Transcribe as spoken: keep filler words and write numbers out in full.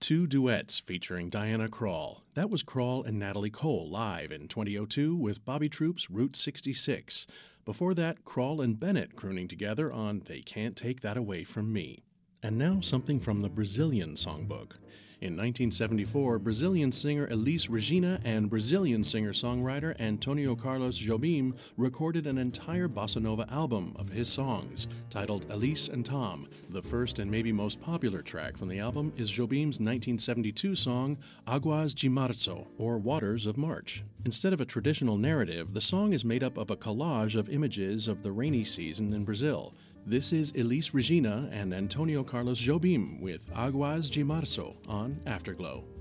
Two duets featuring Diana Krall. That was Krall and Natalie Cole live in twenty oh two with Bobby Troupe's Route sixty-six. Before that, Krall and Bennett crooning together on They Can't Take That Away From Me. And now something from the Brazilian songbook. In nineteen seventy-four, Brazilian singer Elis Regina and Brazilian singer-songwriter Antonio Carlos Jobim recorded an entire bossa nova album of his songs, titled Elis and Tom. The first and maybe most popular track from the album is Jobim's nineteen seventy-two song Águas de Março, or Waters of March. Instead of a traditional narrative, the song is made up of a collage of images of the rainy season in Brazil. This is Elis Regina and Antonio Carlos Jobim with Águas de Março on Afterglow.